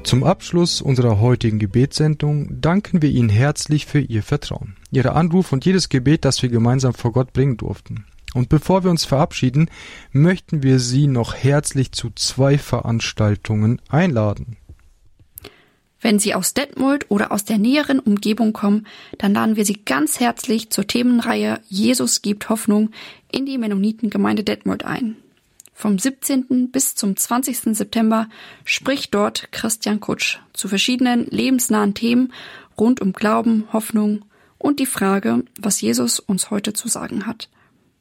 Zum Abschluss unserer heutigen Gebetssendung danken wir Ihnen herzlich für Ihr Vertrauen, Ihre Anruf und jedes Gebet, das wir gemeinsam vor Gott bringen durften. Und bevor wir uns verabschieden, möchten wir Sie noch herzlich zu 2 Veranstaltungen einladen. Wenn Sie aus Detmold oder aus der näheren Umgebung kommen, dann laden wir Sie ganz herzlich zur Themenreihe Jesus gibt Hoffnung in die Mennonitengemeinde Detmold ein. Vom 17. bis zum 20. September spricht dort Christian Kutsch zu verschiedenen lebensnahen Themen rund um Glauben, Hoffnung und die Frage, was Jesus uns heute zu sagen hat.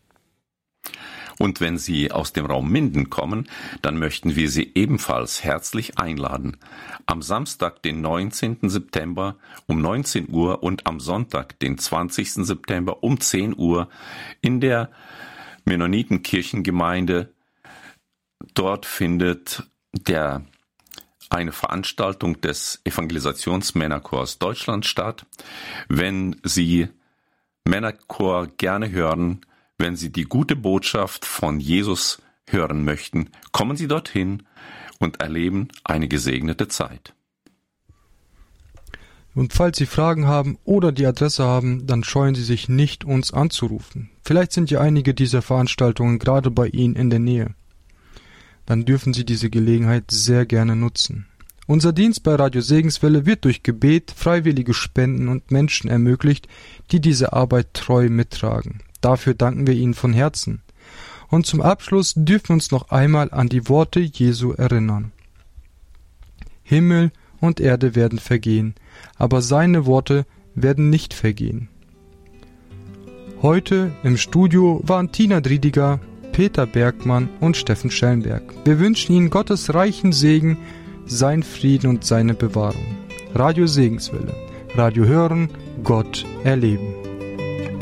Und wenn Sie aus dem Raum Minden kommen, dann möchten wir Sie ebenfalls herzlich einladen. Am Samstag, den 19. September um 19 Uhr und am Sonntag, den 20. September um 10 Uhr in der Mennonitenkirchengemeinde. Dort findet eine Veranstaltung des Evangelisationsmännerchors Deutschland statt. Wenn Sie Männerchor gerne hören, wenn Sie die gute Botschaft von Jesus hören möchten, kommen Sie dorthin und erleben eine gesegnete Zeit. Und falls Sie Fragen haben oder die Adresse haben, dann scheuen Sie sich nicht, uns anzurufen. Vielleicht sind ja einige dieser Veranstaltungen gerade bei Ihnen in der Nähe. Dann dürfen Sie diese Gelegenheit sehr gerne nutzen. Unser Dienst bei Radio Segenswelle wird durch Gebet, freiwillige Spenden und Menschen ermöglicht, die diese Arbeit treu mittragen. Dafür danken wir Ihnen von Herzen. Und zum Abschluss dürfen wir uns noch einmal an die Worte Jesu erinnern. Himmel und Erde werden vergehen, aber seine Worte werden nicht vergehen. Heute im Studio waren Tina Driediger, Peter Bergmann und Steffen Schellenberg. Wir wünschen Ihnen Gottes reichen Segen, sein Frieden und seine Bewahrung. Radio Segenswelle. Radio hören, Gott erleben.